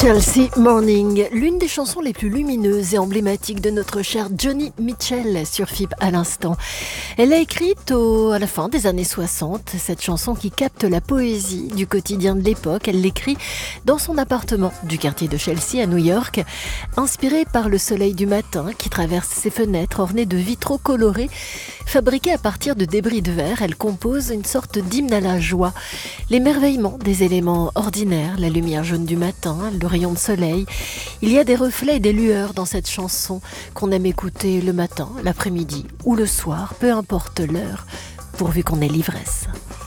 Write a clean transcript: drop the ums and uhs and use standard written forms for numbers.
Chelsea Morning, l'une des chansons les plus lumineuses et emblématiques de notre cher Joni Mitchell sur FIP à l'instant. Elle l'a écrite à la fin des années 60, cette chanson qui capte la poésie du quotidien de l'époque. Elle l'écrit dans son appartement du quartier de Chelsea à New York, inspirée par le soleil du matin qui traverse ses fenêtres ornées de vitraux colorés. Fabriquée à partir de débris de verre, elle compose une sorte d'hymne à la joie. L'émerveillement des éléments ordinaires, la lumière jaune du matin, le rayon de soleil. Il y a des reflets et des lueurs dans cette chanson qu'on aime écouter le matin, l'après-midi ou le soir, peu importe l'heure, pourvu qu'on ait l'ivresse.